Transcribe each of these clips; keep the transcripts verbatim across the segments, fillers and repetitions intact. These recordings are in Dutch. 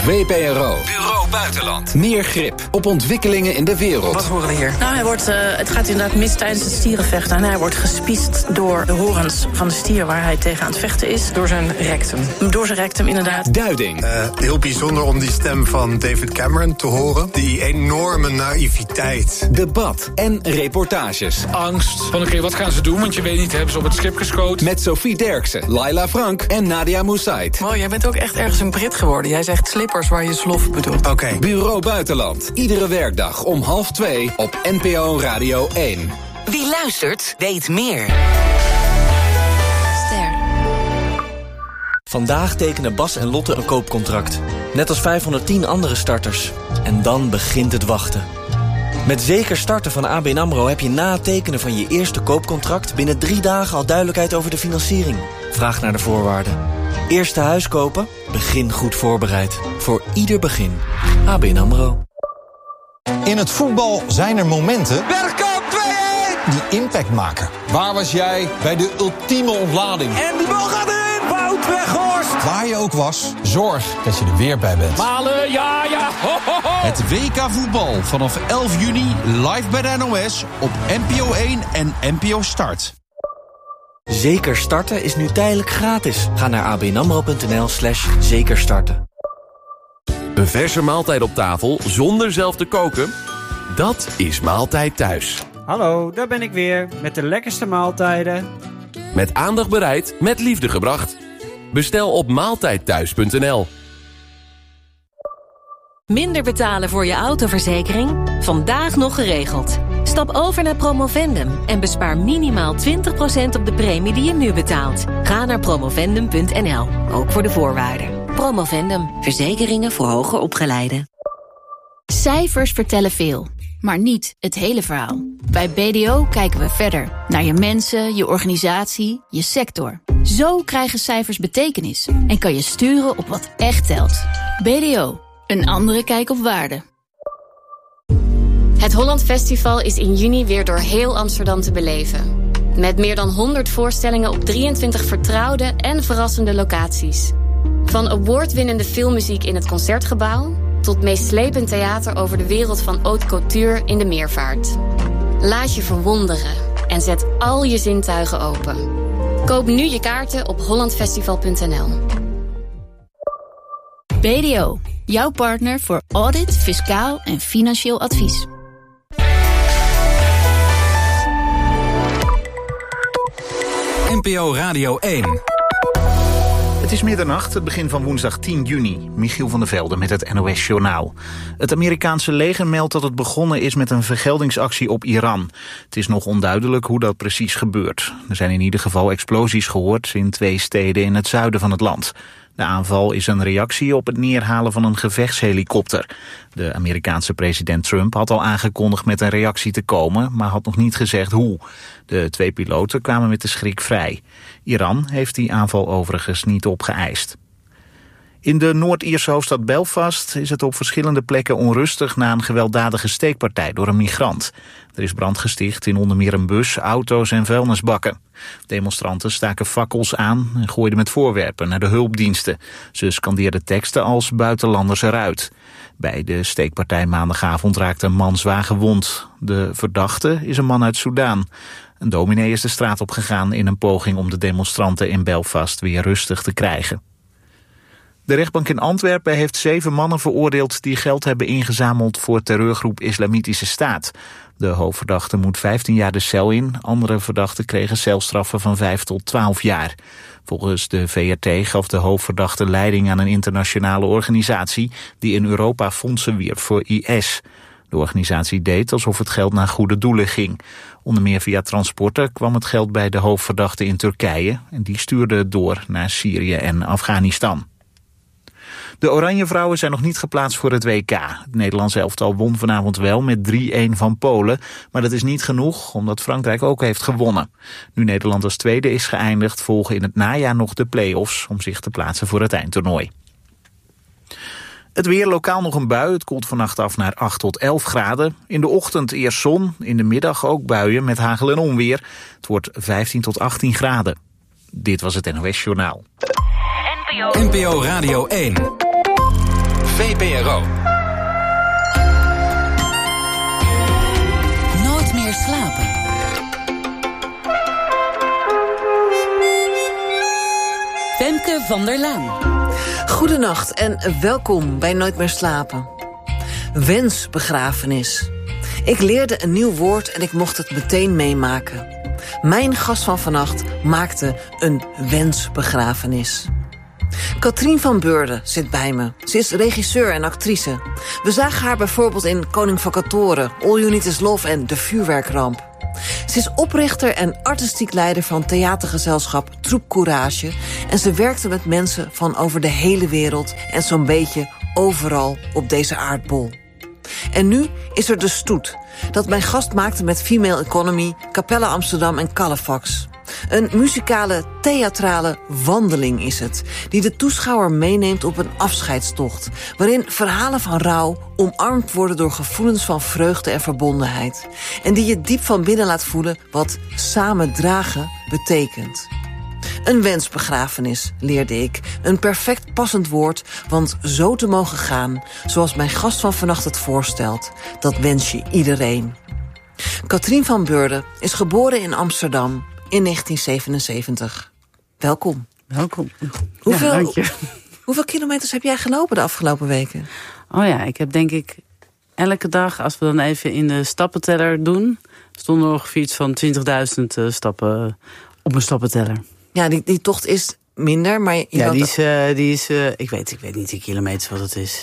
V P R O. Bureau Buitenland. Meer grip op ontwikkelingen in de wereld. Wat horen we hier? Nou, hij wordt, uh, het gaat inderdaad mis tijdens het stierenvechten. En hij wordt gespiest door de horens van de stier waar hij tegen aan het vechten is. Door zijn rectum. Door zijn rectum, inderdaad. Duiding. Uh, heel bijzonder om die stem van David Cameron te horen. Die enorme naïviteit. Debat en reportages. Angst. Van oké, okay, wat gaan ze doen? Want je weet niet, hebben ze op het schip geschoten? Met Sophie Derksen, Laila Frank en Nadia Moussaid. Oh, jij bent ook echt ergens een Brit geworden. Jij zegt slippers waar je slof bedoelt. Oké. Okay. Bureau Buitenland. Iedere werkdag om half twee op N P O Radio één. Wie luistert, weet meer. Ster. Vandaag tekenen Bas en Lotte een koopcontract. Net als vijfhonderdtien andere starters. En dan begint het wachten. Met Zeker Starten van A B N AMRO heb je na het tekenen van je eerste koopcontract binnen drie dagen al duidelijkheid over de financiering. Vraag naar de voorwaarden. Eerste huis kopen? Begin goed voorbereid. Voor ieder begin. A B N AMRO. In het voetbal zijn er momenten Bergkamp twee-een! die impact maken. Waar was jij bij de ultieme ontlading? En die bal gaat erin! Wout Weghorst! Waar je ook was, zorg dat je er weer bij bent. Malen, ja, ja! Ho, ho, ho. Het W K voetbal vanaf elf juni live bij de N O S op N P O één en N P O Start. Zeker Starten is nu tijdelijk gratis. Ga naar abnamro.nl slash zekerstarten. Een verse maaltijd op tafel zonder zelf te koken? Dat is Maaltijd Thuis. Hallo, daar ben ik weer met de lekkerste maaltijden. Met aandacht bereid, met liefde gebracht. Bestel op maaltijdthuis punt n l. Minder betalen voor je autoverzekering? Vandaag nog geregeld. Stap over naar Promovendum en bespaar minimaal twintig procent op de premie die je nu betaalt. Ga naar promovendum punt n l, ook voor de voorwaarden. Promovendum, verzekeringen voor hoger opgeleiden. Cijfers vertellen veel, maar niet het hele verhaal. Bij B D O kijken we verder, naar je mensen, je organisatie, je sector. Zo krijgen cijfers betekenis en kan je sturen op wat echt telt. B D O, een andere kijk op waarde. Het Holland Festival is in juni weer door heel Amsterdam te beleven. Met meer dan honderd voorstellingen op drieëntwintig vertrouwde en verrassende locaties. Van awardwinnende filmmuziek in het Concertgebouw tot meeslepend theater over de wereld van haute couture in de Meervaart. Laat je verwonderen en zet al je zintuigen open. Koop nu je kaarten op holland festival punt n l. B D O, jouw partner voor audit, fiscaal en financieel advies. N P O Radio één. Het is middernacht, het begin van woensdag tien juni. Michiel van der Velde met het N O S-journaal. Het Amerikaanse leger meldt dat het begonnen is met een vergeldingsactie op Iran. Het is nog onduidelijk hoe dat precies gebeurt. Er zijn in ieder geval explosies gehoord in twee steden in het zuiden van het land. De aanval is een reactie op het neerhalen van een gevechtshelikopter. De Amerikaanse president Trump had al aangekondigd met een reactie te komen, maar had nog niet gezegd hoe. De twee piloten kwamen met de schrik vrij. Iran heeft die aanval overigens niet opgeëist. In de Noord-Ierse hoofdstad Belfast is het op verschillende plekken onrustig na een gewelddadige steekpartij door een migrant. Er is brand gesticht in onder meer een bus, auto's en vuilnisbakken. Demonstranten staken fakkels aan en gooiden met voorwerpen naar de hulpdiensten. Ze scandeerden teksten als buitenlanders eruit. Bij de steekpartij maandagavond raakte een man zwaar gewond. De verdachte is een man uit Soedan. Een dominee is de straat opgegaan in een poging om de demonstranten in Belfast weer rustig te krijgen. De rechtbank in Antwerpen heeft zeven mannen veroordeeld die geld hebben ingezameld voor terreurgroep Islamitische Staat. De hoofdverdachte moet vijftien jaar de cel in. Andere verdachten kregen celstraffen van vijf tot twaalf jaar. Volgens de V R T gaf de hoofdverdachte leiding aan een internationale organisatie die in Europa fondsen wierp voor I S. De organisatie deed alsof het geld naar goede doelen ging. Onder meer via transporten kwam het geld bij de hoofdverdachte in Turkije en die stuurde het door naar Syrië en Afghanistan. De Oranjevrouwen zijn nog niet geplaatst voor het W K. Het Nederlandse elftal won vanavond wel met drie-een van Polen. Maar dat is niet genoeg, omdat Frankrijk ook heeft gewonnen. Nu Nederland als tweede is geëindigd, volgen in het najaar nog de play-offs om zich te plaatsen voor het eindtoernooi. Het weer, lokaal nog een bui. Het koelt vannacht af naar acht tot elf graden. In de ochtend eerst zon, in de middag ook buien met hagel en onweer. Het wordt vijftien tot achttien graden. Dit was het N O S Journaal. N P O Radio één. V P R O. Nooit meer slapen. Femke van der Laan. Goedenacht en welkom bij Nooit meer slapen. Wensbegrafenis. Ik leerde een nieuw woord en ik mocht het meteen meemaken. Mijn gast van vannacht maakte een wensbegrafenis. Katrien van Beurden zit bij me. Ze is regisseur en actrice. We zagen haar bijvoorbeeld in Koning van Katoren, All You Need Is Love en De Vuurwerkramp. Ze is oprichter en artistiek leider van theatergezelschap Troep Courage. En ze werkte met mensen van over de hele wereld en zo'n beetje overal op deze aardbol. En nu is er De Stoet, dat mijn gast maakte met Female Economy, Capelle Amsterdam en Calefax. Een muzikale, theatrale wandeling is het, die de toeschouwer meeneemt op een afscheidstocht, waarin verhalen van rouw omarmd worden door gevoelens van vreugde en verbondenheid. En die je diep van binnen laat voelen wat samen dragen betekent. Een wensbegrafenis, leerde ik. Een perfect passend woord, want zo te mogen gaan, zoals mijn gast van vannacht het voorstelt, dat wens je iedereen. Katrien van Beurden is geboren in Amsterdam in negentien zevenenzeventig. Welkom. Welkom. Hoeveel, ja, dank je. Hoeveel kilometers heb jij gelopen de afgelopen weken? Oh ja, ik heb denk ik elke dag, als we dan even in de stappenteller doen, stonden er ongeveer iets van twintigduizend uh, stappen op mijn stappenteller. Ja, die, die tocht is minder, maar... Je ja, die is, uh, die is uh, ik, weet, ik weet niet in kilometers wat het is.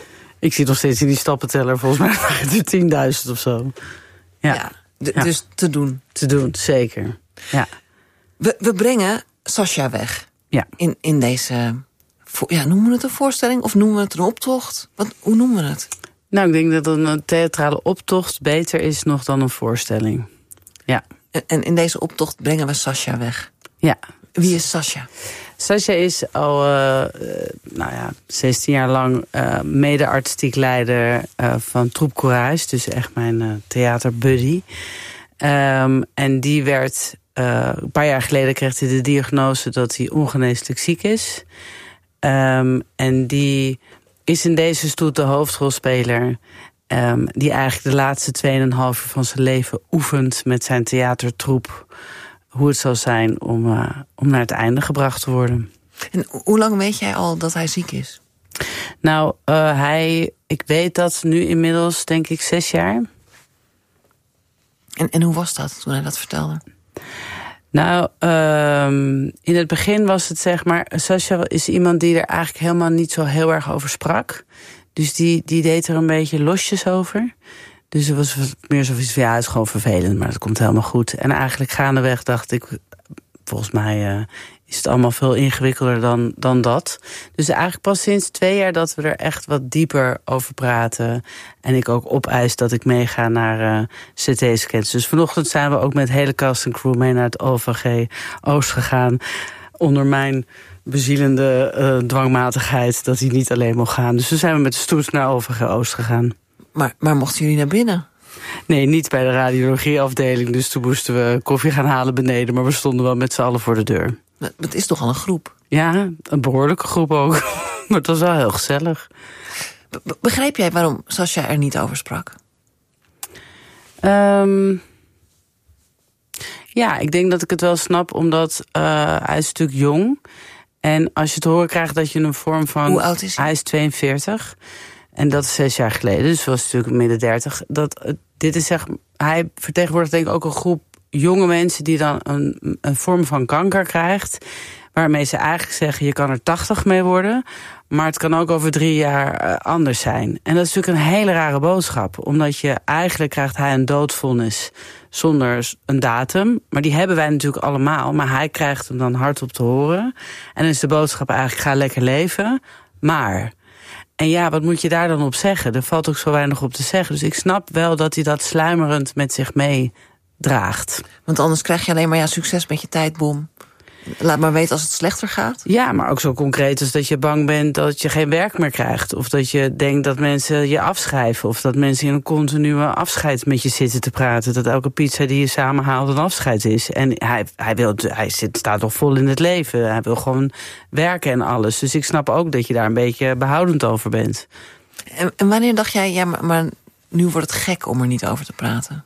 Ik zit nog steeds in die stappenteller, volgens mij waren het tienduizend of zo. Ja, ja, d- ja. Dus te doen. Te doen, zeker. Ja. We, we brengen Sascha weg. Ja. In, in deze... Ja, noemen we het een voorstelling of noemen we het een optocht? Wat, hoe noemen we het? Nou, ik denk dat een theatrale optocht beter is nog dan een voorstelling. Ja. En in deze optocht brengen we Sascha weg. Ja. Wie is Sascha? Sascha is al uh, nou ja, zestien jaar lang uh, mede-artistiek leider uh, van Troep Courage. Dus echt mijn uh, theaterbuddy. Um, en die werd... Uh, een paar jaar geleden kreeg hij de diagnose dat hij ongeneeslijk ziek is. Um, en die is in deze stoet de hoofdrolspeler... Um, die eigenlijk de laatste tweeënhalf uur van zijn leven oefent met zijn theatertroep... hoe het zal zijn om, uh, om naar het einde gebracht te worden. En hoe lang weet jij al dat hij ziek is? Nou, uh, hij, ik weet dat nu inmiddels, denk ik, zes jaar. En, en hoe was dat toen hij dat vertelde? Nou, um, in het begin was het zeg maar... Sascha is iemand die er eigenlijk helemaal niet zo heel erg over sprak. Dus die, die deed er een beetje losjes over. Dus er was meer zoiets van, ja, het is gewoon vervelend, maar dat komt helemaal goed. En eigenlijk gaandeweg dacht ik, volgens mij uh, is het allemaal veel ingewikkelder dan, dan dat. Dus eigenlijk pas sinds twee jaar dat we er echt wat dieper over praten. En ik ook opeis dat ik meega naar uh, C T-scans. Dus vanochtend zijn we ook met hele cast en crew mee naar het O V G Oost gegaan. Onder mijn bezielende uh, dwangmatigheid dat hij niet alleen mocht gaan. Dus toen zijn we met de stoet naar O V G Oost gegaan. Maar, maar mochten jullie naar binnen? Nee, niet bij de radiologieafdeling. Dus toen moesten we koffie gaan halen beneden. Maar we stonden wel met z'n allen voor de deur. Maar het is toch al een groep? Ja, een behoorlijke groep ook. Maar het was wel heel gezellig. Be- begreep jij waarom Sascha er niet over sprak? Um, ja, ik denk dat ik het wel snap. Omdat uh, hij is natuurlijk jong. En als je te horen krijgt dat je een vorm van... Hoe oud is hij? Hij is tweeënveertig. En dat is zes jaar geleden, dus was natuurlijk midden dertig. Dat, dit is zeg, hij vertegenwoordigt denk ik ook een groep jonge mensen... die dan een, een vorm van kanker krijgt... waarmee ze eigenlijk zeggen, je kan er tachtig mee worden... maar het kan ook over drie jaar uh, anders zijn. En dat is natuurlijk een hele rare boodschap. Omdat je eigenlijk krijgt hij een doodvonnis zonder een datum. Maar die hebben wij natuurlijk allemaal. Maar hij krijgt hem dan hardop te horen. En dan is de boodschap eigenlijk, ga lekker leven. Maar... En ja, wat moet je daar dan op zeggen? Er valt ook zo weinig op te zeggen. Dus ik snap wel dat hij dat sluimerend met zich meedraagt. Want anders krijg je alleen maar ja, succes met je tijdbom. Laat maar weten als het slechter gaat. Ja, maar ook zo concreet als dat je bang bent dat je geen werk meer krijgt. Of dat je denkt dat mensen je afschrijven. Of dat mensen in een continue afscheid met je zitten te praten. Dat elke pizza die je samenhaalt een afscheid is. En hij, hij, wil, hij zit, staat nog vol in het leven. Hij wil gewoon werken en alles. Dus ik snap ook dat je daar een beetje behoudend over bent. En, en wanneer dacht jij, ja, maar, maar nu wordt het gek om er niet over te praten?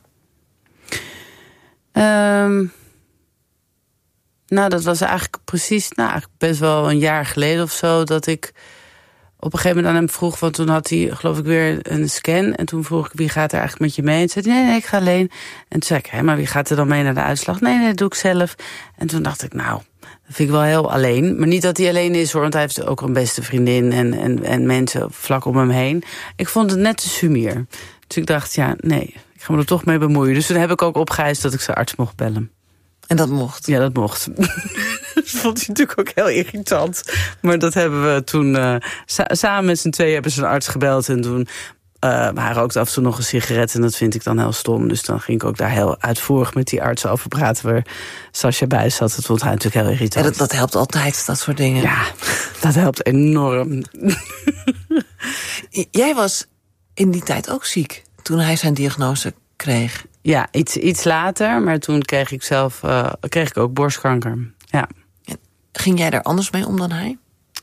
Um, nou, dat was eigenlijk precies, nou, eigenlijk best wel een jaar geleden of zo, dat ik op een gegeven moment aan hem vroeg, want toen had hij, geloof ik, weer een scan. En toen vroeg ik, wie gaat er eigenlijk met je mee? En toen zei hij, nee, nee, ik ga alleen. En toen zei ik, hé, maar wie gaat er dan mee naar de uitslag? Nee, nee, dat doe ik zelf. En toen dacht ik, nou, dat vind ik wel heel alleen. Maar niet dat hij alleen is, hoor, want hij heeft ook een beste vriendin en, en, en mensen vlak om hem heen. Ik vond het net te sumier. Dus ik dacht, ja, nee, ik ga me er toch mee bemoeien. Dus toen heb ik ook opgeëist dat ik zijn arts mocht bellen. En dat mocht? Ja, dat mocht. Dat vond hij natuurlijk ook heel irritant. Maar dat hebben we toen uh, sa- samen met z'n tweeën hebben ze een arts gebeld. En toen, uh, hij rookte af en toe nog een sigaret. En dat vind ik dan heel stom. Dus dan ging ik ook daar heel uitvoerig met die arts over praten. Waar Sascha bij zat. Dat vond hij natuurlijk heel irritant. Ja, dat, dat helpt altijd, dat soort dingen. Ja, dat helpt enorm. Jij was in die tijd ook ziek toen hij zijn diagnose kreeg. Ja, iets, iets later, maar toen kreeg ik zelf uh, kreeg ik ook borstkanker. Ja. Ging jij daar anders mee om dan hij?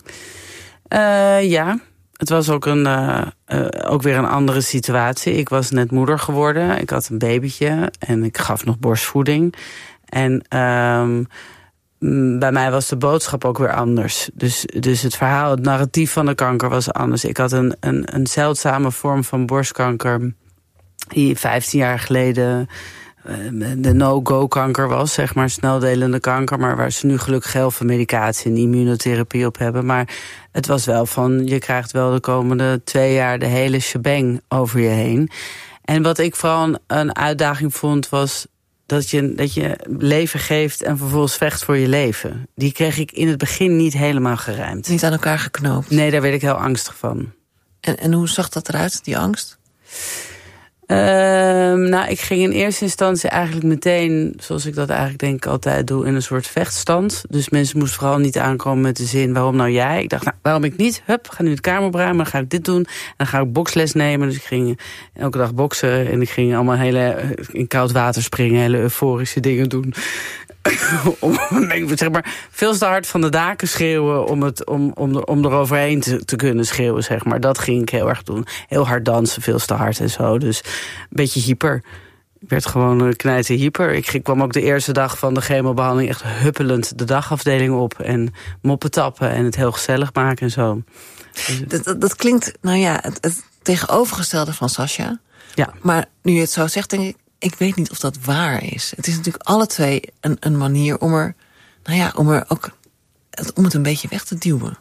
Uh, ja, het was ook, een, uh, uh, ook weer een andere situatie. Ik was net moeder geworden, ik had een babytje en ik gaf nog borstvoeding. En um, bij mij was de boodschap ook weer anders. Dus, dus het verhaal, het narratief van de kanker was anders. Ik had een, een, een zeldzame vorm van borstkanker die vijftien jaar geleden de no-go-kanker was, zeg maar, sneldelende kanker, maar waar ze nu gelukkig heel veel medicatie en immunotherapie op hebben. Maar het was wel van, je krijgt wel de komende twee jaar de hele shebang over je heen. En wat ik vooral een, een uitdaging vond, was dat je, dat je leven geeft en vervolgens vecht voor je leven. Die kreeg ik in het begin niet helemaal gerijmd. Niet aan elkaar geknoopt? Nee, daar werd ik heel angstig van. En, en hoe zag dat eruit, die angst? Uh, nou, ik ging in eerste instantie eigenlijk meteen, zoals ik dat eigenlijk denk ik altijd doe, in een soort vechtstand. Dus mensen moesten vooral niet aankomen met de zin, waarom nou jij? Ik dacht, nou, waarom ik niet? Hup, ga nu het kamer opruimen, dan ga ik dit doen. En dan ga ik boksles nemen. Dus ik ging elke dag boksen en ik ging allemaal hele, in koud water springen, hele euforische dingen doen. om, zeg maar, veel te hard van de daken schreeuwen om, het, om, om, er, om eroverheen te, te kunnen schreeuwen, zeg maar. Dat ging ik heel erg doen. Heel hard dansen, veel te hard en zo. Dus een beetje hyper. Ik werd gewoon knijten hyper. Ik kwam ook de eerste dag van de chemobehandeling echt huppelend de dagafdeling op. En moppen tappen en het heel gezellig maken en zo. Dus dat, dat, dat klinkt, nou ja, het, het tegenovergestelde van Sascha. Ja. Maar nu je het zo zegt, denk ik, ik weet niet of dat waar is. Het is natuurlijk alle twee een, een manier om er, nou ja, om er ook, om het een beetje weg te duwen.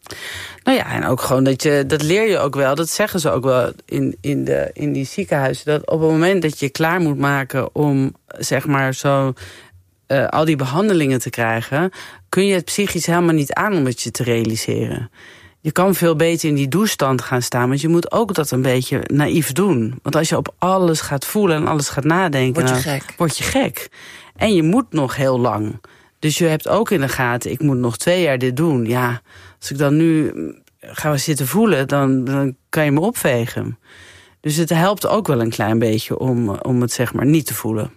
Nou ja, en ook gewoon dat je, dat leer je ook wel, dat zeggen ze ook wel in, in, de, in die ziekenhuizen, dat op het moment dat je klaar moet maken om, zeg maar, zo uh, al die behandelingen te krijgen, kun je het psychisch helemaal niet aan om het je te realiseren. Je kan veel beter in die douchestand gaan staan, want je moet ook dat een beetje naïef doen. Want als je op alles gaat voelen en alles gaat nadenken, word je dan gek. word je gek. En je moet nog heel lang. Dus je hebt ook in de gaten, ik moet nog twee jaar dit doen. Ja, als ik dan nu ga zitten voelen, dan, dan kan je me opvegen. Dus het helpt ook wel een klein beetje om, om het, zeg maar, niet te voelen.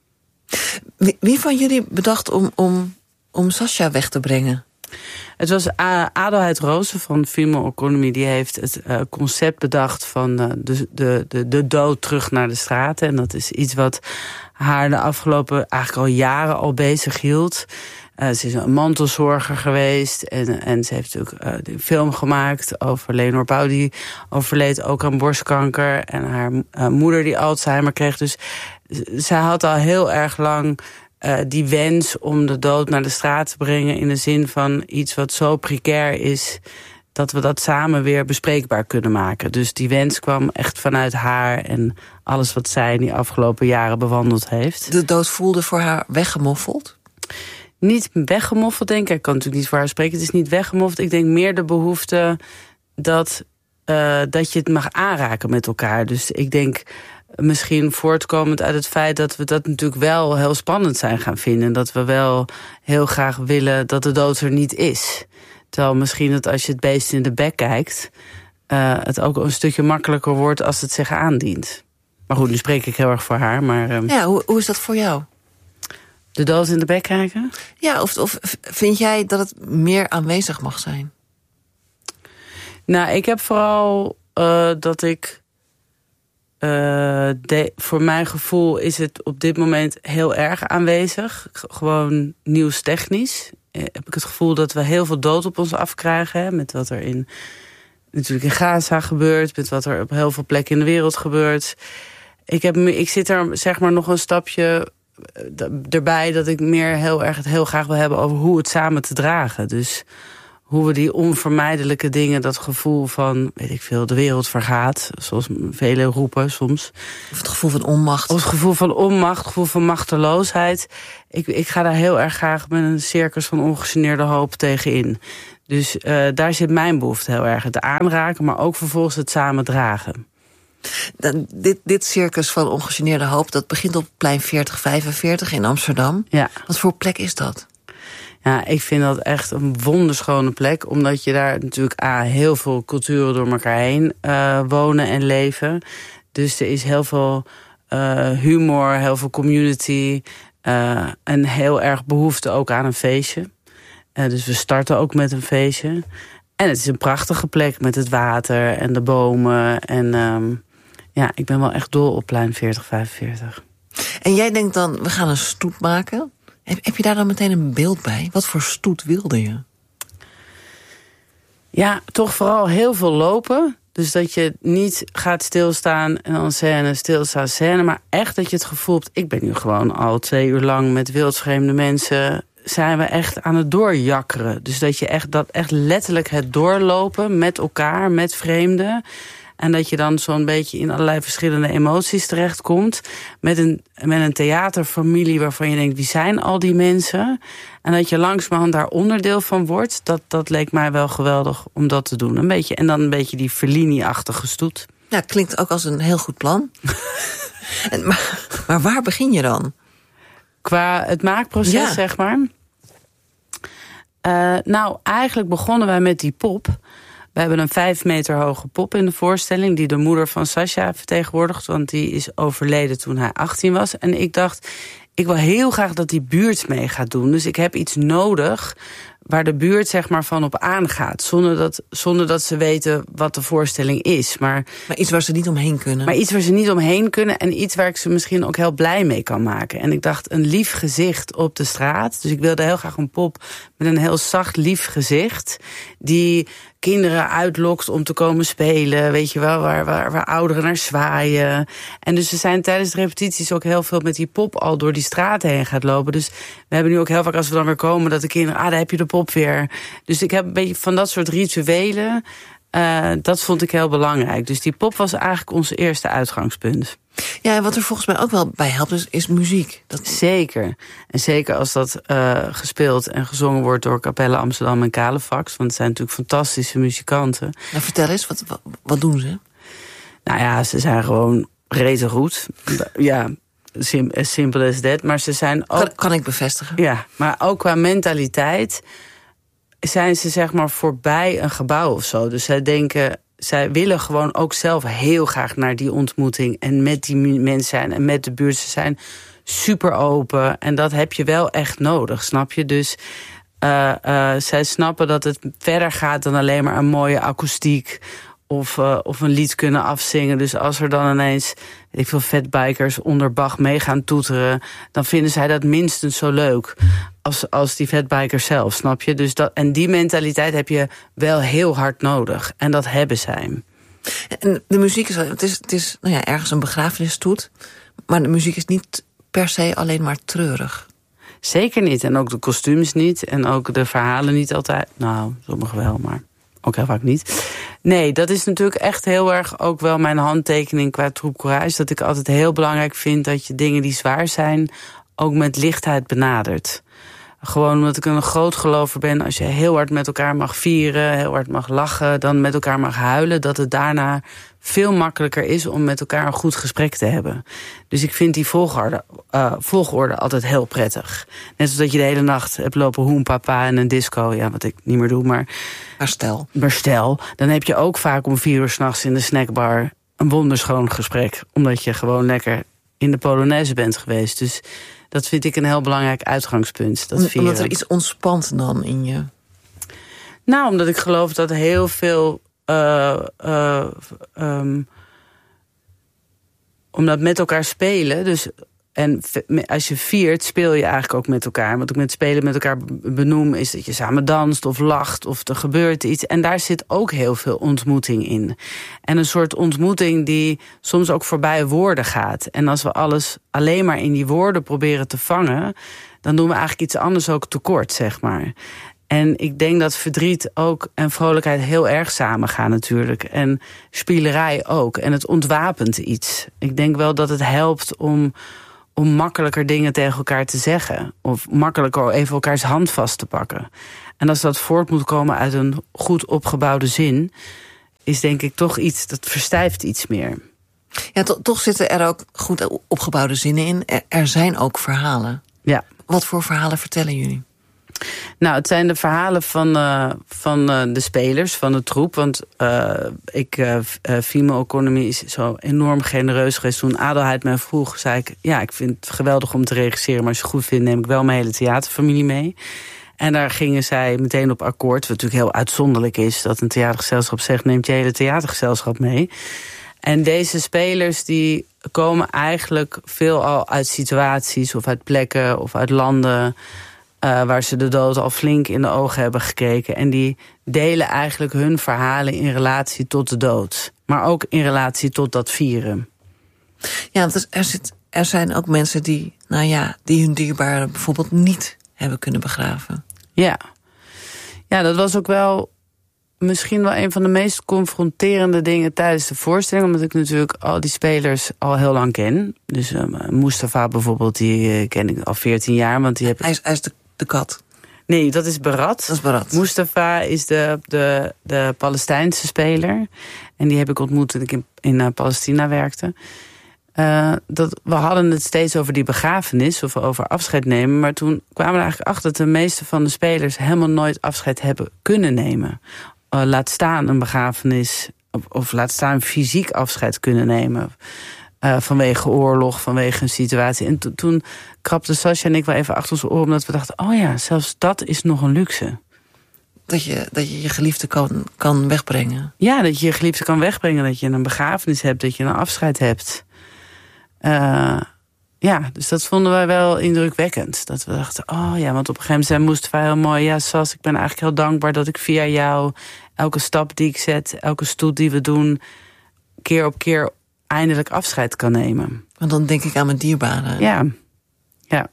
Wie, wie van jullie bedacht om, om, om Sascha weg te brengen? Het was Adelheid Roosen van Female Economy. Die heeft het uh, concept bedacht van uh, de, de, de, de dood terug naar de straten. En dat is iets wat haar de afgelopen eigenlijk al jaren al bezig hield. Uh, ze is een mantelzorger geweest. En, en ze heeft natuurlijk uh, een film gemaakt over Leonor Pauw. Die overleed ook aan borstkanker. En haar uh, moeder die Alzheimer kreeg. Dus zij had al heel erg lang Uh, die wens om de dood naar de straat te brengen in de zin van iets wat zo precair is, dat we dat samen weer bespreekbaar kunnen maken. Dus die wens kwam echt vanuit haar en alles wat zij in die afgelopen jaren bewandeld heeft. De dood voelde voor haar weggemoffeld? Niet weggemoffeld, denk ik. Ik kan natuurlijk niet voor haar spreken. Het is niet weggemoffeld. Ik denk meer de behoefte dat, uh, dat je het mag aanraken met elkaar. Dus ik denk misschien voortkomend uit het feit dat we dat natuurlijk wel heel spannend zijn gaan vinden. Dat we wel heel graag willen dat de dood er niet is. Terwijl misschien dat als je het beest in de bek kijkt, uh, het ook een stukje makkelijker wordt als het zich aandient. Maar goed, nu spreek ik heel erg voor haar. Maar, um, ja, hoe, hoe is dat voor jou? De dood in de bek kijken? Ja, of, of vind jij dat het meer aanwezig mag zijn? Nou, ik heb vooral uh, dat ik... Uh, de, voor mijn gevoel is het op dit moment heel erg aanwezig. Gewoon nieuwstechnisch. Uh, heb ik het gevoel dat we heel veel dood op ons afkrijgen. Hè, met wat er in, natuurlijk in Gaza gebeurt. Met wat er op heel veel plekken in de wereld gebeurt. Ik, heb, ik zit er zeg maar nog een stapje erbij dat ik meer heel erg het heel graag wil hebben over hoe het samen te dragen. Dus hoe we die onvermijdelijke dingen, dat gevoel van, weet ik veel, de wereld vergaat, zoals velen roepen soms. Of het gevoel van onmacht. Of het gevoel van onmacht, het gevoel van machteloosheid. Ik, ik ga daar heel erg graag met een circus van ongegeneerde hoop tegenin. Dus uh, daar zit mijn behoefte heel erg. Het aanraken, maar ook vervolgens het samen dragen. Dan, dit, dit circus van ongegeneerde hoop, dat begint op plein veertig vijfenveertig in Amsterdam. Ja. Wat voor plek is dat? Ja, ik vind dat echt een wonderschone plek. Omdat je daar natuurlijk a, heel veel culturen door elkaar heen uh, wonen en leven. Dus er is heel veel uh, humor, heel veel community. Uh, en heel erg behoefte ook aan een feestje. Uh, dus we starten ook met een feestje. En het is een prachtige plek met het water en de bomen. En um, ja, ik ben wel echt dol op plein veertig vijfenveertig. En jij denkt dan, we gaan een stoet maken. Heb, heb je daar dan meteen een beeld bij? Wat voor stoet wilde je? Ja, toch vooral heel veel lopen. Dus dat je niet gaat stilstaan en dan scène, stilstaan, scène. Maar echt dat je het gevoel hebt, ik ben nu gewoon al twee uur lang met wildvreemde mensen, zijn we echt aan het doorjakkeren. Dus dat je echt, dat echt letterlijk het doorlopen met elkaar, met vreemden. En dat je dan zo'n beetje in allerlei verschillende emoties terechtkomt. Met een, met een theaterfamilie waarvan je denkt, wie zijn al die mensen? En dat je langzamerhand daar onderdeel van wordt. Dat, dat leek mij wel geweldig om dat te doen. Een beetje, en dan een beetje die Fellini-achtige stoet. Ja, klinkt ook als een heel goed plan. en, maar, maar waar begin je dan? Qua het maakproces, ja. zeg maar. Uh, nou, eigenlijk begonnen wij met die pop. We hebben een vijf meter hoge pop in de voorstelling, die de moeder van Sascha vertegenwoordigt, want die is overleden toen hij achttien was. En ik dacht, ik wil heel graag dat die buurt mee gaat doen. Dus ik heb iets nodig waar de buurt zeg maar van op aangaat, zonder dat, zonder dat ze weten wat de voorstelling is. Maar, maar iets waar ze niet omheen kunnen. Maar iets waar ze niet omheen kunnen en iets waar ik ze misschien ook heel blij mee kan maken. En ik dacht, een lief gezicht op de straat. Dus ik wilde heel graag een pop met een heel zacht, lief gezicht, die kinderen uitlokt om te komen spelen, weet je wel, waar, waar, waar ouderen naar zwaaien. En dus we zijn tijdens de repetities ook heel veel met die pop al door die straat heen gaat lopen. Dus we hebben nu ook heel vaak, als we dan weer komen, dat de kinderen, ah, daar heb je de pop weer. Dus ik heb een beetje van dat soort rituelen, uh, dat vond ik heel belangrijk. Dus die pop was eigenlijk ons eerste uitgangspunt. Ja, en wat er volgens mij ook wel bij helpt, is, is muziek. Dat... Zeker. En zeker als dat uh, gespeeld en gezongen wordt door Capelle Amsterdam en Calefax. Want het zijn natuurlijk fantastische muzikanten. Nou, vertel eens, wat, wat, wat doen ze? Nou ja, ze zijn gewoon rete goed. Ja, sim, as simple as that. Maar ze zijn ook... Kan, kan ik bevestigen. Ja, maar ook qua mentaliteit zijn ze zeg maar voorbij een gebouw of zo. Dus zij denken, zij willen gewoon ook zelf heel graag naar die ontmoeting en met die mensen zijn en met de buurt. Ze zijn super open en dat heb je wel echt nodig, snap je? Dus uh, uh, zij snappen dat het verder gaat dan alleen maar een mooie akoestiek of, uh, of een lied kunnen afzingen. Dus als er dan ineens, weet ik veel, fatbikers onder Bach mee gaan toeteren, dan vinden zij dat minstens zo leuk als, als die fatbikers zelf, snap je? Dus dat, en die mentaliteit heb je wel heel hard nodig. En dat hebben zij. En de muziek is, het is, het is nou ja, ergens een begrafenisstoet, maar de muziek is niet per se alleen maar treurig. Zeker niet. En ook de kostuums niet. En ook de verhalen niet altijd. Nou, sommige wel, maar ook heel vaak niet. Nee, dat is natuurlijk echt heel erg ook wel mijn handtekening qua Troep Courage. Dat ik altijd heel belangrijk vind dat je dingen die zwaar zijn ook met lichtheid benadert. Gewoon omdat ik een groot gelover ben, als je heel hard met elkaar mag vieren, heel hard mag lachen, dan met elkaar mag huilen, dat het daarna veel makkelijker is om met elkaar een goed gesprek te hebben. Dus ik vind die volgorde, uh, volgorde altijd heel prettig. Net zoals dat je de hele nacht hebt lopen hoenpapa en een disco, ja, wat ik niet meer doe, maar... Maar stel. Maar stel, dan heb je ook vaak om vier uur 's nachts in de snackbar een wonderschoon gesprek, omdat je gewoon lekker in de Polonaise bent geweest. Dus dat vind ik een heel belangrijk uitgangspunt. Dat vieren. Omdat er iets ontspant dan in je? Nou, omdat ik geloof dat heel veel... Uh, uh, um, omdat met elkaar spelen... Dus, en als je viert, speel je eigenlijk ook met elkaar. Wat ik met spelen met elkaar benoem, is dat je samen danst of lacht of er gebeurt iets. En daar zit ook heel veel ontmoeting in. En een soort ontmoeting die soms ook voorbij woorden gaat. En als we alles alleen maar in die woorden proberen te vangen, dan doen we eigenlijk iets anders ook tekort, zeg maar. En ik denk dat verdriet ook en vrolijkheid heel erg samen gaan natuurlijk. En spielerij ook. En het ontwapent iets. Ik denk wel dat het helpt om, om makkelijker dingen tegen elkaar te zeggen. Of makkelijker even elkaars hand vast te pakken. En als dat voort moet komen uit een goed opgebouwde zin, is denk ik toch iets, dat verstijft iets meer. Ja, to- toch zitten er ook goed opgebouwde zinnen in. Er, er zijn ook verhalen. Ja. Wat voor verhalen vertellen jullie? Nou, het zijn de verhalen van, uh, van uh, de spelers, van de troep. Want uh, ik, uh, uh, Female Economy is zo enorm genereus geweest. Toen Adelheid mij vroeg, zei ik, ja, ik vind het geweldig om te regisseren, maar als je het goed vindt, neem ik wel mijn hele theaterfamilie mee. En daar gingen zij meteen op akkoord, wat natuurlijk heel uitzonderlijk is, dat een theatergezelschap zegt, neemt je hele theatergezelschap mee. En deze spelers die komen eigenlijk veelal uit situaties of uit plekken of uit landen Uh, waar ze de dood al flink in de ogen hebben gekeken. En die delen eigenlijk hun verhalen in relatie tot de dood. Maar ook in relatie tot dat vieren. Ja, want er, zit, er zijn ook mensen die, nou ja, die hun dierbaren bijvoorbeeld niet hebben kunnen begraven. Ja. Ja, dat was ook wel misschien wel een van de meest confronterende dingen tijdens de voorstelling. Omdat ik natuurlijk al die spelers al heel lang ken. Dus uh, Mustafa bijvoorbeeld, die uh, ken ik al veertien jaar. Want die heb hij, is, hij is de De kat? Nee, dat is Berat. Dat is Berat. Mustafa is de, de, de Palestijnse speler. En die heb ik ontmoet toen ik in, in uh, Palestina werkte. Uh, dat, we hadden het steeds over die begrafenis of over afscheid nemen. Maar toen kwamen we er eigenlijk achter dat de meeste van de spelers helemaal nooit afscheid hebben kunnen nemen. Uh, laat staan een begrafenis of, of laat staan fysiek afscheid kunnen nemen. Uh, vanwege oorlog, vanwege een situatie. En to- toen krabde Sascha en ik wel even achter onze oren, omdat we dachten, oh ja, zelfs dat is nog een luxe. Dat je dat je, je geliefde kan, kan wegbrengen. Ja, dat je je geliefde kan wegbrengen, dat je een begrafenis hebt, dat je een afscheid hebt. Uh, ja, dus dat vonden wij wel indrukwekkend. Dat we dachten, oh ja, want op een gegeven moment zei Mustafa heel mooi, ja Sas, ik ben eigenlijk heel dankbaar dat ik via jou elke stap die ik zet, elke stoet die we doen, keer op keer eindelijk afscheid kan nemen. Want dan denk ik aan mijn dierbaren. Ja, ja.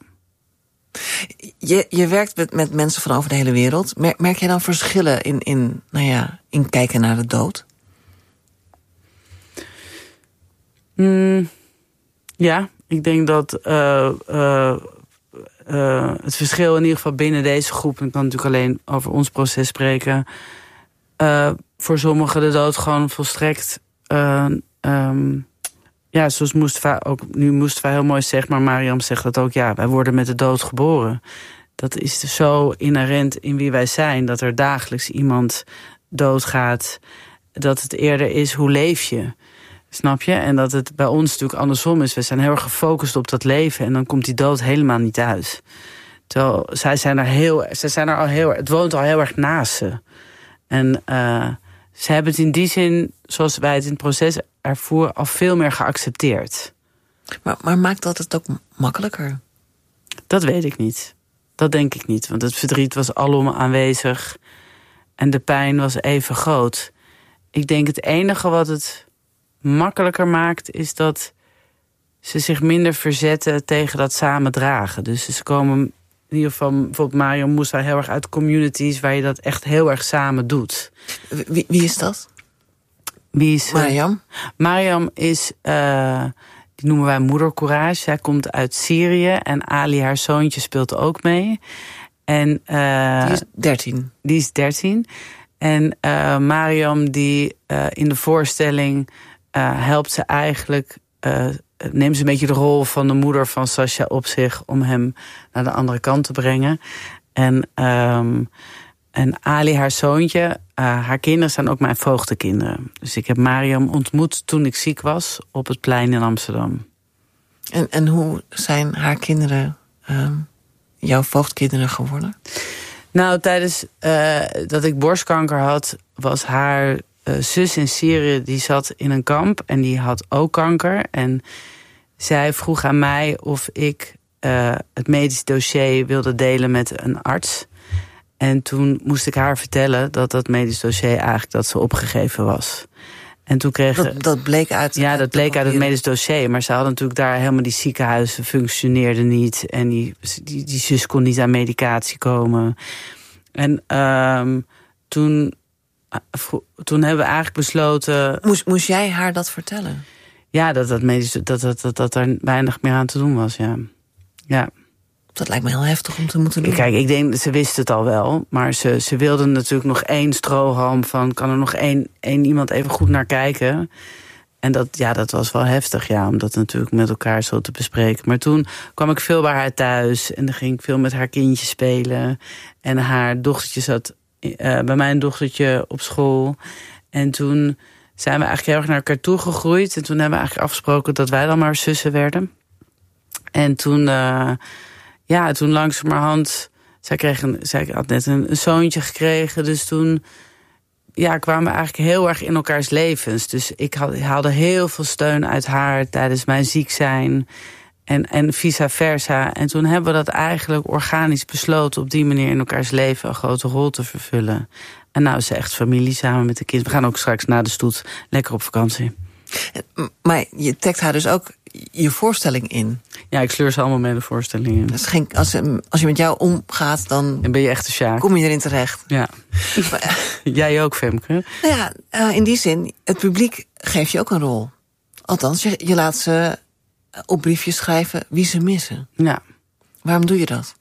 Je, je werkt met, met mensen van over de hele wereld. Merk, merk je dan verschillen in, in, nou ja, in kijken naar de dood? Mm, ja, ik denk dat uh, uh, uh, het verschil in ieder geval binnen deze groep, en ik kan natuurlijk alleen over ons proces spreken, uh, voor sommigen de dood gewoon volstrekt Uh, um, ja, zoals Mustafa ook nu Mustafa heel mooi zegt, maar Mariam zegt dat ook, ja, wij worden met de dood geboren. Dat is dus zo inherent in wie wij zijn, dat er dagelijks iemand doodgaat, dat het eerder is, hoe leef je? Snap je? En dat het bij ons natuurlijk andersom is. We zijn heel erg gefocust op dat leven en dan komt die dood helemaal niet uit. Terwijl zij zijn er heel, zij zijn er al heel, het woont al heel erg naast ze. En uh, ze hebben het in die zin, zoals wij het in het proces ervoer, al veel meer geaccepteerd. Maar, maar maakt dat het ook makkelijker? Dat weet ik niet. Dat denk ik niet. Want het verdriet was alom aanwezig. En de pijn was even groot. Ik denk het enige wat het makkelijker maakt, is dat ze zich minder verzetten tegen dat samen dragen. Dus ze komen in ieder geval, bijvoorbeeld Mario moest daar heel erg uit communities waar je dat echt heel erg samen doet. Wie, wie is dat? Wie is Mariam? Uh, Mariam is, uh, die noemen wij moeder Courage. Zij komt uit Syrië en Ali, haar zoontje, speelt ook mee. En, uh, die is dertien. Die is dertien. En uh, Mariam, die uh, in de voorstelling uh, helpt ze eigenlijk... Uh, neemt ze een beetje de rol van de moeder van Sascha op zich... om hem naar de andere kant te brengen. En, um, en Ali, haar zoontje, uh, haar kinderen zijn ook mijn voogdekinderen. Dus ik heb Mariam ontmoet toen ik ziek was op het plein in Amsterdam. En, en hoe zijn haar kinderen um, jouw voogdkinderen geworden? Nou, tijdens uh, dat ik borstkanker had, was haar uh, zus in Syrië... die zat in een kamp en die had ook kanker. En zij vroeg aan mij of ik uh, het medisch dossier wilde delen met een arts. En toen moest ik haar vertellen dat dat medisch dossier eigenlijk dat ze opgegeven was. En toen kreeg dat, dat bleek uit... Ja, dat bleek uit het medisch dossier. Maar ze hadden natuurlijk daar helemaal die ziekenhuizen functioneerden niet. En die, die, die zus kon niet aan medicatie komen. En um, toen, toen hebben we eigenlijk besloten... Moest, moest jij haar dat vertellen? Ja, dat, dat, medisch, dat, dat, dat, dat er weinig meer aan te doen was, ja. Ja. Dat lijkt me heel heftig om te moeten doen. Kijk, ik denk, ze wisten het al wel. Maar ze, ze wilden natuurlijk nog één strohalm van... kan er nog één, één iemand even goed naar kijken? En dat, ja, dat was wel heftig, ja, om dat natuurlijk met elkaar zo te bespreken. Maar toen kwam ik veel bij haar thuis. En dan ging ik veel met haar kindje spelen. En haar dochtertje zat uh, bij mijn dochtertje op school. En toen zijn we eigenlijk heel erg naar elkaar toe gegroeid. En toen hebben we eigenlijk afgesproken dat wij dan maar zussen werden. En toen... Uh, Ja, toen langzamerhand... Zij, kreeg een, zij had net een, een zoontje gekregen. Dus toen ja, kwamen we eigenlijk heel erg in elkaars levens. Dus ik had, haalde heel veel steun uit haar tijdens mijn ziek zijn. En, en vice versa. En toen hebben we dat eigenlijk organisch besloten... op die manier in elkaars leven een grote rol te vervullen. En nou is ze echt familie samen met de kinderen. We gaan ook straks na de stoet lekker op vakantie. Maar je tagt haar dus ook je voorstelling in. Ja, ik sleur ze allemaal mee de voorstelling in. Dus geen, als, als je met jou omgaat, dan en ben je echt een Sjaak. Kom je erin terecht. Ja. Maar, jij ook, Femke? Nou ja, uh, in die zin, het publiek geeft je ook een rol. Althans, je, je laat ze op briefjes schrijven wie ze missen. Ja. Waarom doe je dat?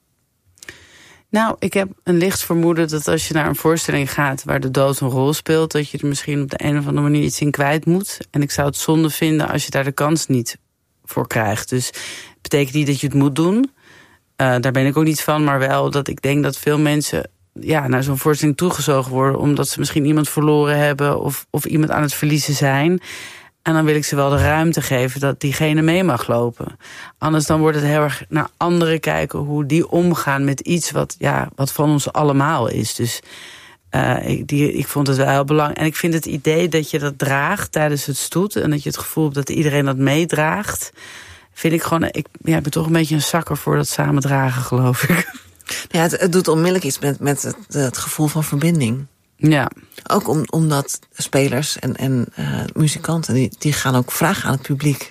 Nou, ik heb een licht vermoeden dat als je naar een voorstelling gaat... waar de dood een rol speelt... dat je er misschien op de een of andere manier iets in kwijt moet. En ik zou het zonde vinden als je daar de kans niet voor krijgt. Dus het betekent niet dat je het moet doen. Uh, daar ben ik ook niet van, maar wel dat ik denk dat veel mensen... ja, naar zo'n voorstelling toegezogen worden... omdat ze misschien iemand verloren hebben... of, of iemand aan het verliezen zijn... En dan wil ik ze wel de ruimte geven dat diegene mee mag lopen. Anders dan wordt het heel erg naar anderen kijken... hoe die omgaan met iets wat, ja, wat van ons allemaal is. Dus uh, ik, die, ik vond het wel heel belangrijk. En ik vind het idee dat je dat draagt tijdens het stoet... en dat je het gevoel hebt dat iedereen dat meedraagt... vind ik gewoon... Ik, ja, ik ben toch een beetje een zakker voor dat samen dragen, geloof ik. Ja, het, het doet onmiddellijk iets met, met het, het gevoel van verbinding. Ja. Ook om, omdat spelers en, en uh, muzikanten... Die, die gaan ook vragen aan het publiek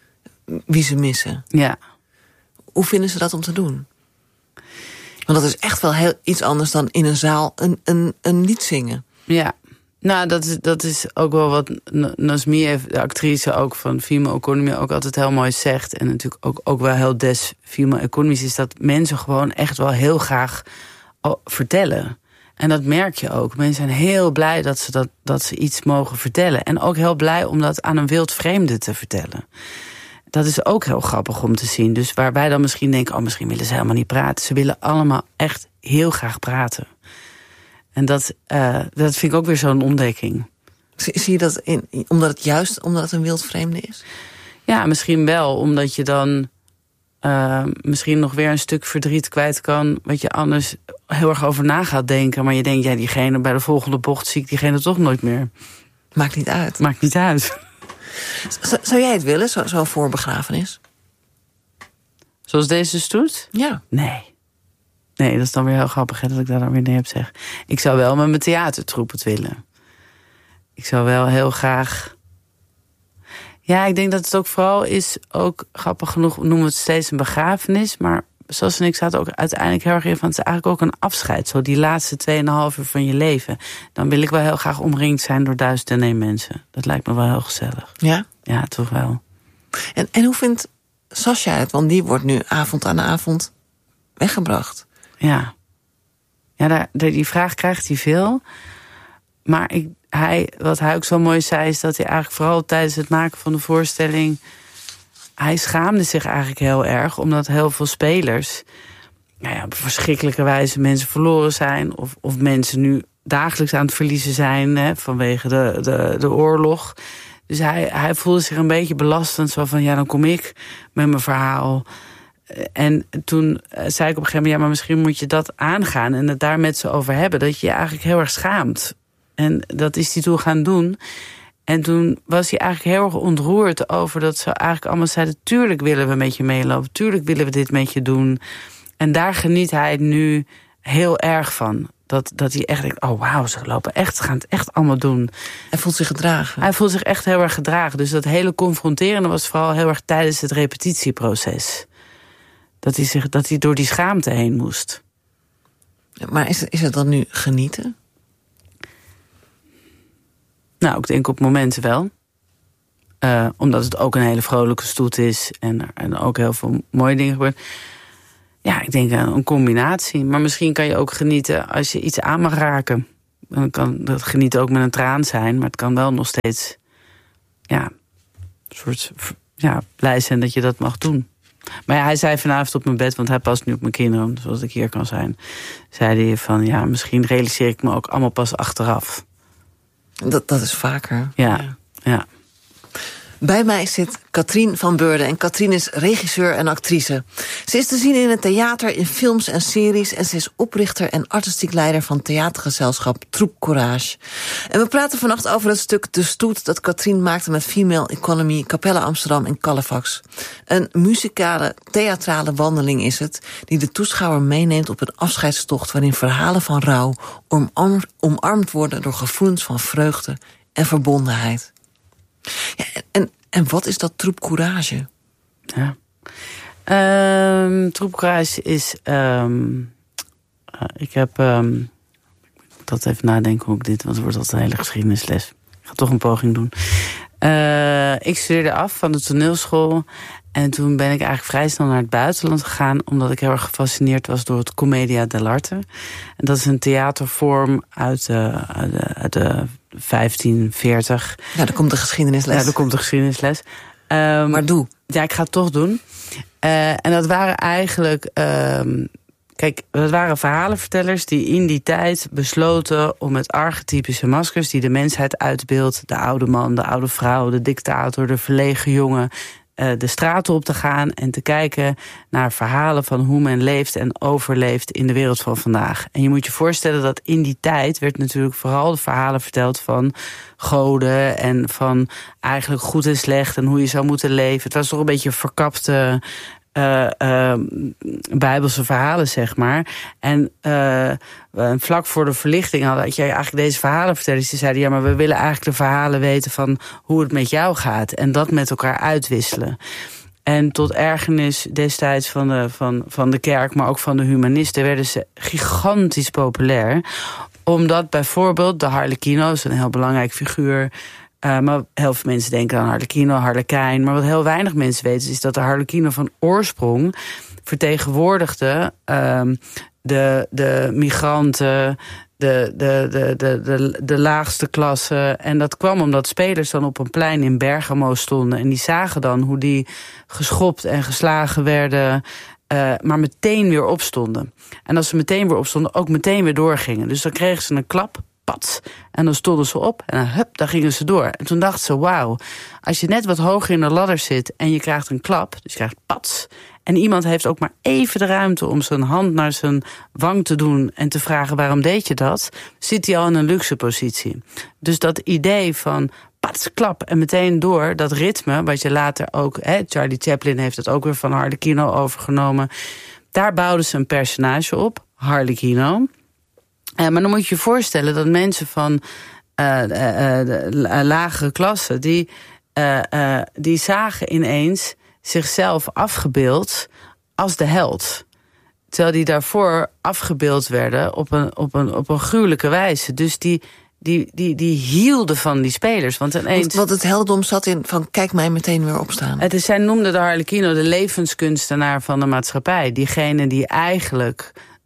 wie ze missen. Ja. Hoe vinden ze dat om te doen? Want dat is echt wel heel iets anders dan in een zaal een, een, een lied zingen. Ja, nou dat is, dat is ook wel wat Nazmi, de actrice ook van Female Economy... ook altijd heel mooi zegt. En natuurlijk ook, ook wel heel des Female Economies... is dat mensen gewoon echt wel heel graag vertellen... En dat merk je ook. Mensen zijn heel blij dat ze, dat, dat ze iets mogen vertellen. En ook heel blij om dat aan een wildvreemde te vertellen. Dat is ook heel grappig om te zien. Dus waar wij dan misschien denken... oh, misschien willen ze helemaal niet praten. Ze willen allemaal echt heel graag praten. En dat, uh, dat vind ik ook weer zo'n ontdekking. Zie je dat in, omdat het juist omdat het een wildvreemde is? Ja, misschien wel. Omdat je dan... Uh, misschien nog weer een stuk verdriet kwijt kan... wat je anders heel erg over na gaat denken. Maar je denkt, ja, diegene bij de volgende bocht zie ik diegene toch nooit meer. Maakt niet uit. Maakt niet uit. Z- zou jij het willen, zo'n zo voorbegrafenis? Zoals deze stoet? Ja. Nee. Nee, dat is dan weer heel grappig hè, dat ik daar dan weer nee heb zeg. Ik zou wel met mijn theatertroep het willen. Ik zou wel heel graag... Ja, ik denk dat het ook vooral is, ook grappig genoeg noemen we het steeds een begrafenis. Maar zoals en ik zaten ook uiteindelijk heel erg in van het is eigenlijk ook een afscheid. Zo die laatste tweeënhalf uur van je leven. Dan wil ik wel heel graag omringd zijn door duizend en één mensen. Dat lijkt me wel heel gezellig. Ja? Ja, toch wel. En, en hoe vindt Sascha het? Want die wordt nu avond aan avond weggebracht. Ja. Ja, daar, die vraag krijgt hij veel. Maar ik, hij, wat hij ook zo mooi zei, is dat hij eigenlijk vooral tijdens het maken van de voorstelling, hij schaamde zich eigenlijk heel erg, omdat heel veel spelers, nou ja, op verschrikkelijke wijze mensen verloren zijn, of, of mensen nu dagelijks aan het verliezen zijn, hè, vanwege de, de, de oorlog. Dus hij, hij voelde zich een beetje belastend, zo van, ja, dan kom ik met mijn verhaal. En toen zei ik op een gegeven moment, ja, maar misschien moet je dat aangaan en het daar met ze over hebben, dat je je eigenlijk heel erg schaamt. En dat is hij toen gaan doen. En toen was hij eigenlijk heel erg ontroerd over dat ze eigenlijk allemaal zeiden, tuurlijk willen we met je meelopen, tuurlijk willen we dit met je doen. En daar geniet hij nu heel erg van. Dat, dat hij echt denkt, oh wauw, ze lopen echt, ze gaan het echt allemaal doen. Hij voelt zich gedragen. Hij voelt zich echt heel erg gedragen. Dus dat hele confronterende was vooral heel erg tijdens het repetitieproces. Dat hij, zich, dat hij door die schaamte heen moest. Maar is, is het dan nu genieten? Nou, ik denk op momenten wel. Uh, omdat het ook een hele vrolijke stoet is. En, en ook heel veel mooie dingen gebeuren. Ja, ik denk een, een combinatie. Maar misschien kan je ook genieten als je iets aan mag raken. Dan kan dat genieten ook met een traan zijn. Maar het kan wel nog steeds, ja, een soort, ja, blij zijn dat je dat mag doen. Maar ja, hij zei vanavond op mijn bed, want hij past nu op mijn kinderen, zoals ik hier kan zijn. Zei hij van, ja, misschien realiseer ik me ook allemaal pas achteraf. Dat, dat is vaker. Ja, ja. ja. Bij mij zit Katrien van Beurden. En Katrien is regisseur en actrice. Ze is te zien in het theater, in films en series. En ze is oprichter en artistiek leider van theatergezelschap Troep Courage. En we praten vannacht over het stuk De Stoet dat Katrien maakte met Female Economy, Capelle Amsterdam en Calefax. Een muzikale, theatrale wandeling is het, die de toeschouwer meeneemt op een afscheidstocht waarin verhalen van rouw omarmd, omarmd worden door gevoelens van vreugde en verbondenheid. Ja, en, en wat is dat Troep Courage? Ja. Um, Troep Courage is... Um, uh, ik heb... Um, ik moet dat even nadenken hoe ik dit... want het wordt altijd een hele geschiedenisles. Ik ga toch een poging doen. Uh, ik studeerde af van de toneelschool. En toen ben ik eigenlijk vrij snel naar het buitenland gegaan, omdat ik heel erg gefascineerd was door het Commedia dell'arte. En dat is een theatervorm uit de, uit de, uit de vijftien veertig. Ja, daar komt de geschiedenisles. Ja, daar komt de geschiedenisles. Um, maar doe. Ja, ik ga het toch doen. Uh, en dat waren eigenlijk... Um, Kijk, dat waren verhalenvertellers die in die tijd besloten om met archetypische maskers die de mensheid uitbeeldt, de oude man, de oude vrouw, de dictator, de verlegen jongen, de straten op te gaan en te kijken naar verhalen van hoe men leeft en overleeft in de wereld van vandaag. En je moet je voorstellen dat in die tijd werd natuurlijk vooral de verhalen verteld van goden en van eigenlijk goed en slecht en hoe je zou moeten leven. Het was toch een beetje verkapte Uh, uh, Bijbelse verhalen, zeg maar. En uh, vlak voor de verlichting hadden had je eigenlijk deze verhalenvertellers die zeiden, ja, maar we willen eigenlijk de verhalen weten van hoe het met jou gaat en dat met elkaar uitwisselen. En tot ergernis destijds van de, van, van de kerk, maar ook van de humanisten, werden ze gigantisch populair. Omdat bijvoorbeeld de Harlekino, is een heel belangrijk figuur. Uh, maar heel veel mensen denken aan Harlekino, Harlekijn. Maar wat heel weinig mensen weten is dat de Harlekino van oorsprong vertegenwoordigde uh, de, de migranten, de, de, de, de, de, de laagste klasse. En dat kwam omdat spelers dan op een plein in Bergamo stonden. En die zagen dan hoe die geschopt en geslagen werden, Uh, maar meteen weer opstonden. En als ze meteen weer opstonden, ook meteen weer doorgingen. Dus dan kregen ze een klap, pats, en dan stonden ze op en dan, hup, dan gingen ze door. En toen dachten ze, wauw, als je net wat hoger in de ladder zit en je krijgt een klap, dus je krijgt pats, en iemand heeft ook maar even de ruimte om zijn hand naar zijn wang te doen en te vragen waarom deed je dat, zit hij al in een luxe positie. Dus dat idee van pats, klap en meteen door, dat ritme, wat je later ook, hè, Charlie Chaplin heeft het ook weer van Harlekino overgenomen, daar bouwden ze een personage op, Harlekino. Uh, maar dan moet je je voorstellen dat mensen van uh, uh, de uh, lagere klasse, die, uh, uh, die zagen ineens zichzelf afgebeeld als de held. Terwijl die daarvoor afgebeeld werden op een, op een, op een gruwelijke wijze. Dus die, die, die, die hielden van die spelers. Want, ineens, want, want het heldendom zat in van kijk mij meteen weer opstaan. Het is, zij noemde de Harlekino de levenskunstenaar van de maatschappij. Diegene die eigenlijk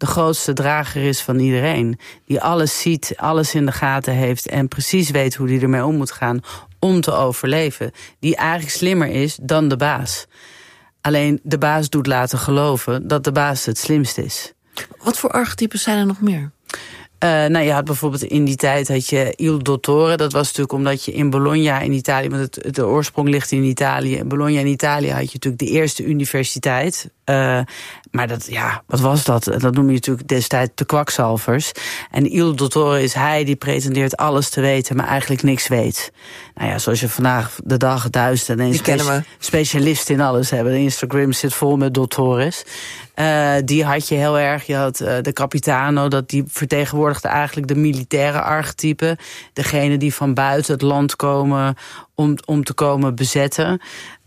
de grootste drager is van iedereen. Die alles ziet, alles in de gaten heeft en precies weet hoe die ermee om moet gaan om te overleven. Die eigenlijk slimmer is dan de baas. Alleen de baas doet laten geloven dat de baas het slimst is. Wat voor archetypes zijn er nog meer? Uh, nou, je had bijvoorbeeld in die tijd had je Il Dottore. Dat was natuurlijk omdat je in Bologna in Italië, want het, de oorsprong ligt in Italië. In Bologna in Italië had je natuurlijk de eerste universiteit. Uh, maar dat, ja, wat was dat? Dat noem je natuurlijk destijds de kwakzalvers. En Il Dottore is hij die pretendeert alles te weten, maar eigenlijk niks weet. Nou ja, zoals je vandaag de dag duizend en een spe- specialisten in alles hebben. De Instagram zit vol met dottores. Uh, die had je heel erg. Je had uh, de Capitano, dat die vertegenwoordigde eigenlijk de militaire archetype. Degene die van buiten het land komen om, om te komen bezetten.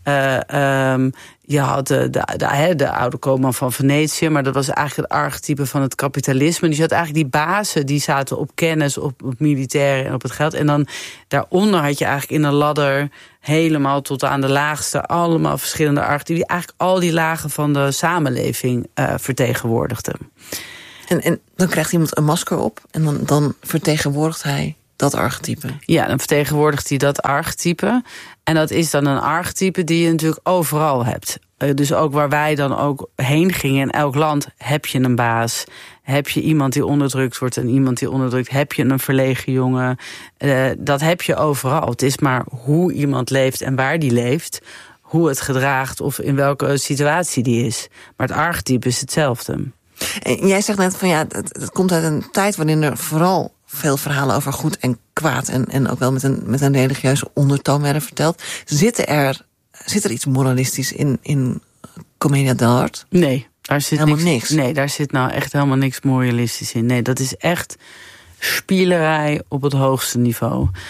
Uh, um, je had de, de, de, de oude koopman van Venetië, maar dat was eigenlijk het archetype van het kapitalisme. Dus je had eigenlijk die bazen die zaten op kennis, op, op militairen en op het geld. En dan daaronder had je eigenlijk in een ladder helemaal tot aan de laagste allemaal verschillende archetypen die eigenlijk al die lagen van de samenleving uh, vertegenwoordigden. En, en dan krijgt iemand een masker op en dan, dan vertegenwoordigt hij dat archetype. Ja, dan vertegenwoordigt hij dat archetype. En dat is dan een archetype die je natuurlijk overal hebt. Uh, dus ook waar wij dan ook heen gingen, in elk land heb je een baas. Heb je iemand die onderdrukt wordt en iemand die onderdrukt. Heb je een verlegen jongen. Uh, dat heb je overal. Het is maar hoe iemand leeft en waar die leeft. Hoe het gedraagt of in welke situatie die is. Maar het archetype is hetzelfde. En jij zegt net van ja, het, het komt uit een tijd waarin er vooral veel verhalen over goed en kwaad en, en ook wel met een, met een religieuze ondertoon werden verteld. Zit er, zit er iets moralistisch in, in Commedia dell'arte? Nee, daar zit helemaal niks, niks. Nee, daar zit nou echt helemaal niks moralistisch in. Nee, dat is echt spielerij op het hoogste niveau.